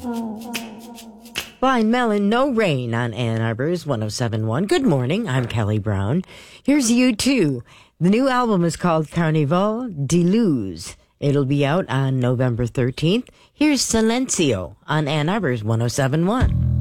Blind Melon, No Rain on Ann Arbor's 107.1. Good morning, I'm Kelly Brown. Here's U2. The new album is called Carnival de Luz. It'll be out on November 13th. Here's Silencio on Ann Arbor's 107.1.